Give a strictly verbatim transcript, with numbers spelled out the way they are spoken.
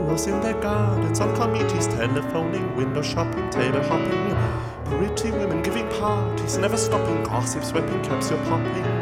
flowers in their gardens, on committees, telephoning, window shopping, table hopping. Pretty women giving parties, never stopping, gossip sweeping, capsule popping.